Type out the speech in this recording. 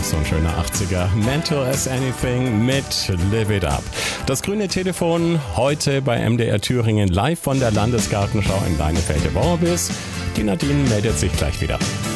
so ein schöner 80er. Mental as Anything mit Live It Up. Das grüne Telefon heute bei MDR Thüringen live von der Landesgartenschau in Leinefelde-Worbis. Die Nadine meldet sich gleich wieder.